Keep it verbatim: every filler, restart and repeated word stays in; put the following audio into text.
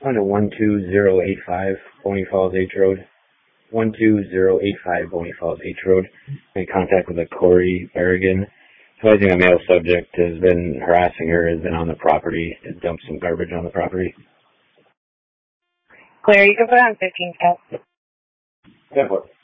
On to one two zero eight five Boney Falls H Road. one two zero eight five Boney Falls H Road. In contact with a Corey Berrigan. Advising a male subject has been harassing her, has been on the property, and dumped some garbage on the property. Claire, you can put on fifteen steps. ten four.